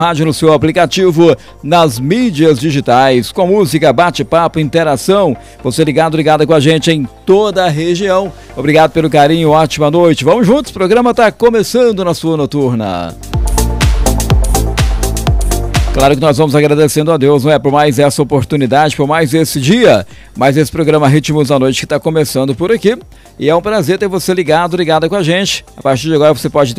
Rádio no seu aplicativo, nas mídias digitais, com música, bate-papo, interação. Você ligada com a gente em toda a região. Obrigado pelo carinho, ótima noite. Vamos juntos, o programa está começando na sua noturna. Claro que nós vamos agradecendo a Deus, não é? Por mais essa oportunidade, por mais esse dia, mais esse programa Ritmos da Noite que está começando por aqui. E é um prazer ter você ligada com a gente. A partir de agora você pode